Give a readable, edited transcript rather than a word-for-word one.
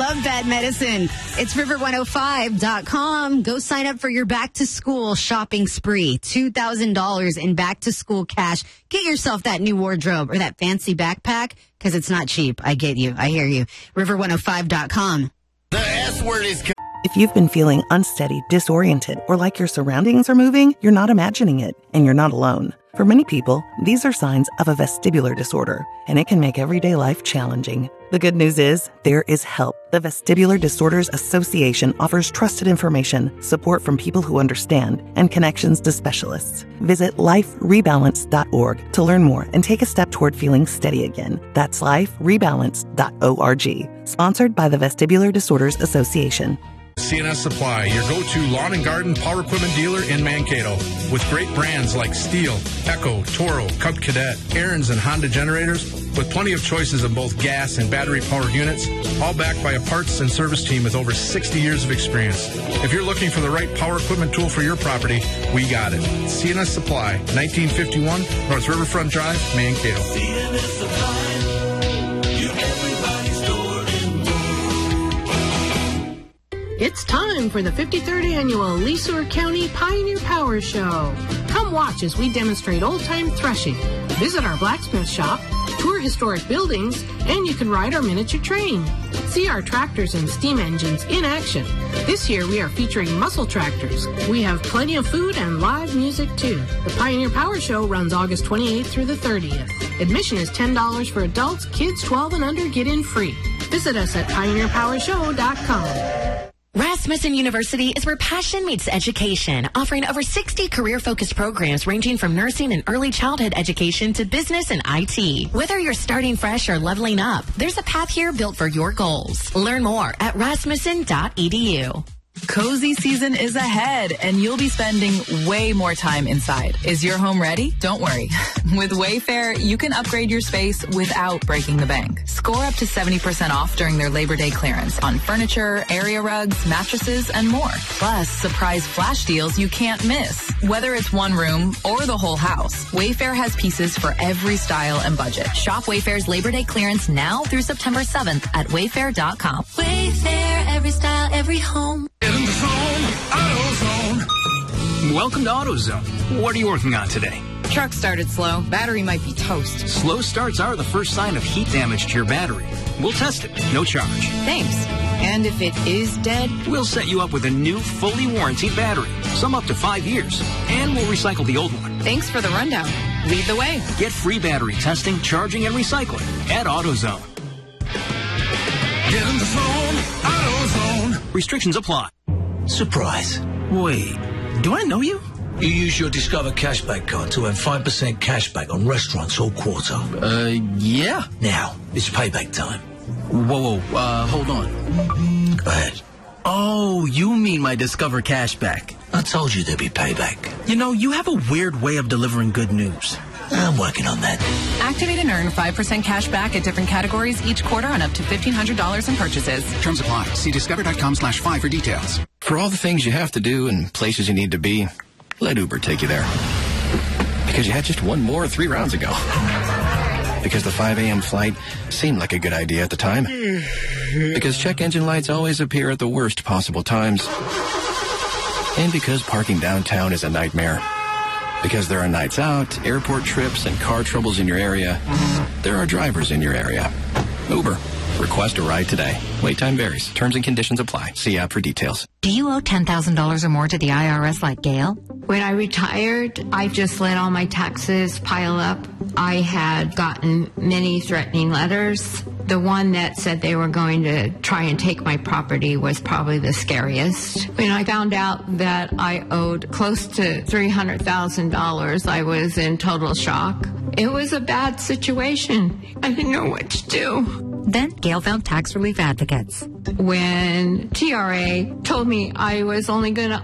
love bad medicine. It's river105.com. Go sign up for your back-to-school shopping spree. $2,000 in back-to-school cash. Get yourself that new wardrobe or that fancy backpack, because it's not cheap. I get you. I hear you. River105.com. The S word is... If you've been feeling unsteady, disoriented, or like your surroundings are moving, you're not imagining it, and you're not alone. For many people, these are signs of a vestibular disorder, and it can make everyday life challenging. The good news is, there is help. The Vestibular Disorders Association offers trusted information, support from people who understand, and connections to specialists. Visit liferebalance.org to learn more and take a step toward feeling steady again. That's liferebalance.org. Sponsored by the Vestibular Disorders Association. CNS Supply, your go-to lawn and garden power equipment dealer in Mankato. With great brands like Steel, Echo, Toro, Cub Cadet, Ariens, and Honda generators, with plenty of choices of both gas and battery-powered units, all backed by a parts and service team with over 60 years of experience. If you're looking for the right power equipment tool for your property, we got it. CNS Supply, 1951 North Riverfront Drive, Mankato. CNS Supply, your everybody's store in one. It's time for the 53rd annual Leesore County Pioneer Power Show. Come watch as we demonstrate old-time threshing, visit our blacksmith shop, tour historic buildings, and you can ride our miniature train. See our tractors and steam engines in action. This year we are featuring muscle tractors. We have plenty of food and live music too. The Pioneer Power Show runs August 28th through the 30th. Admission is $10 for adults. Kids 12 and under get in free. Visit us at pioneerpowershow.com. Rasmussen University is where passion meets education, offering over 60 career-focused programs ranging from nursing and early childhood education to business and IT. Whether you're starting fresh or leveling up, there's a path here built for your goals. Learn more at rasmussen.edu. Cozy season is ahead, and you'll be spending way more time inside. Is your home ready? Don't worry. With Wayfair, you can upgrade your space without breaking the bank. Score up to 70% off during their Labor Day clearance on furniture, area rugs, mattresses, and more. Plus, surprise flash deals you can't miss. Whether it's one room or the whole house, Wayfair has pieces for every style and budget. Shop Wayfair's Labor Day clearance now through September 7th at wayfair.com. Wayfair, every style, every home. In the zone, AutoZone. Welcome to AutoZone. What are you working on today? Truck started slow. Battery might be toast. Slow starts are the first sign of heat damage to your battery. We'll test it. No charge. Thanks. And if it is dead? We'll set you up with a new, fully warranted battery. Some up to 5 years. And we'll recycle the old one. Thanks for the rundown. Lead the way. Get free battery testing, charging, and recycling at AutoZone. Get in the zone, AutoZone. Restrictions apply. Surprise. Wait, do I know you? You use your Discover Cashback card to earn 5% cashback on restaurants all quarter. Yeah. Now, it's payback time. Whoa, hold on. Go ahead. Oh, you mean my Discover Cashback. I told you there'd be payback. You know, you have a weird way of delivering good news. I'm working on that. Activate and earn 5% cash back at different categories each quarter on up to $1,500 in purchases. Terms apply. See discover.com/5 for details. For all the things you have to do and places you need to be, let Uber take you there. Because you had just one more 3 rounds ago. Because the 5 a.m. flight seemed like a good idea at the time. Because check engine lights always appear at the worst possible times. And because parking downtown is a nightmare. Because there are nights out, airport trips, and car troubles in your area, there are drivers in your area. Uber. Request a ride today. Wait time varies. Terms and conditions apply. See app for details. Do you owe $10,000 or more to the IRS like Gail? When I retired, I just let all my taxes pile up. I had gotten many threatening letters. The one that said they were going to try and take my property was probably the scariest. When I found out that I owed close to $300,000, I was in total shock. It was a bad situation. I didn't know what to do. Then Gail found tax relief advocates. When TRA told me I was only going to